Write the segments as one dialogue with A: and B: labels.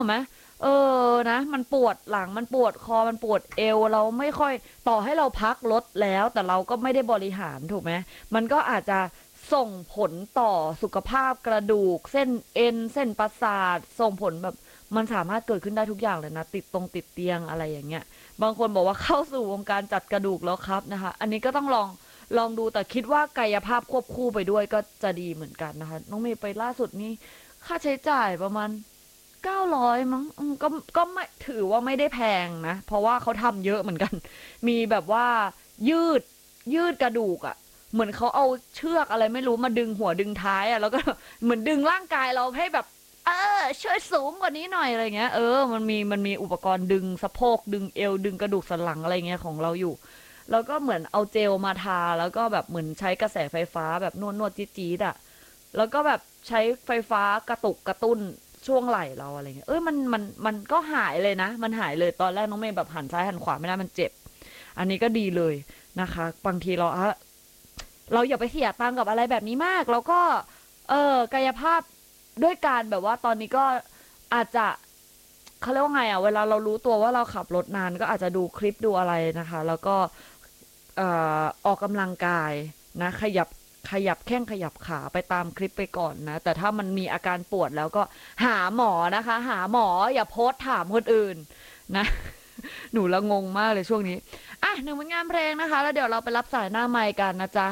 A: ไหมเอนะมันปวดหลังมันปวดคอมันปวดเอวเราไม่ค่อยต่อให้เราพักลดแล้วแต่เราก็ไม่ได้บริหารถูกไหมมันก็อาจจะส่งผลต่อสุขภาพกระดูกเส้นเอ็นเส้นประสาทส่งผลแบบมันสามารถเกิดขึ้นได้ทุกอย่างเลยนะติดเตียงอะไรอย่างเงี้ยบางคนบอกว่าเข้าสู่วงการจัดกระดูกแล้วครับนะคะอันนี้ก็ต้องลองดูแต่คิดว่ากายภาพควบคู่ไปด้วยก็จะดีเหมือนกันนะคะน้องเมย์ไปล่าสุดนี่ค่าใช้จ่ายประมาณ 900มั้งก็ไม่ถือว่าไม่ได้แพงนะเพราะว่าเขาทำเยอะเหมือนกันมีแบบว่ายืดยืดกระดูกอะ่ะเหมือนเขาเอาเชือกอะไรไม่รู้มาดึงหัวดึงท้ายอะ่ะแล้วก็เหมือนดึงร่างกายเราให้แบบช่วยสูงกว่านี้หน่อยอะไรเงี้ยมันมีอุปกรณ์ดึงสะโพกดึงเอวดึงกระดูกสันหลังอะไรเงี้ยของเราอยู่แล้วก็เหมือนเอาเจลมาทาแล้วก็แบบเหมือนใช้กระแสไฟฟ้าแบบนวดจี๊ดๆอ่ะ แล้วก็แบบใช้ไฟฟ้ากระตุกกระตุ้นช่วงไหล่เราอะไรเงี้ยมันก็หายเลยนะมันหายเลยตอนแรกน้องเมย์แบบหันซ้ายหันขวาไม่ได้มันเจ็บอันนี้ก็ดีเลยนะคะบางทีเราอย่าไปเสียตังค์กับอะไรแบบนี้มากแล้วก็กายภาพด้วยการแบบว่าตอนนี้ก็อาจจะเขาเรียกว่าไงอ่ะเวลาเรารู้ตัวว่าเราขับรถนานก็อาจจะดูคลิปดูอะไรนะคะแล้วก็ออกกำลังกายนะขยับแข้งขยับขาไปตามคลิปไปก่อนนะแต่ถ้ามันมีอาการปวดแล้วก็หาหมอนะคะหาหมออย่าโพสต์ถามคนอื่นนะหนูละงงมากเลยช่วงนี้อ่ะหนึ่งผลงานเพลงนะคะแล้วเดี๋ยวเราไปรับสายหน้าไมค์กันนะจ๊ะ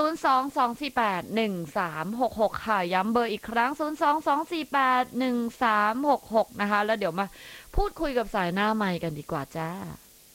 A: 022481366ค่ะย้ำเบอร์อีกครั้ง022481366นะคะแล้วเดี๋ยวมาพูดคุยกับสายหน้าไมค์กันดีกว่าจ้า